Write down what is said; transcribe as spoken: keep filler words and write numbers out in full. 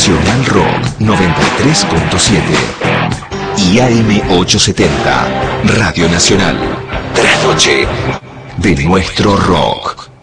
Nacional Rock noventa y tres punto siete y A M ochocientos setenta, Radio Nacional. Trasnoche de nuestro rock.